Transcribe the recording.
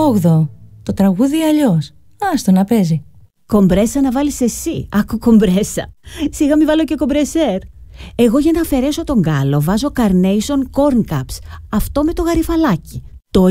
8ο. Το τραγούδι αλλιώς. Άστο να παίζει. Κομπρέσα να βάλεις εσύ. Άκου κομπρέσα. Σιγά μη βάλω και κομπρεσέρ. Εγώ για να αφαιρέσω τον γκάλο βάζω Carnation Corn Cups. Αυτό με το γαριφαλάκι.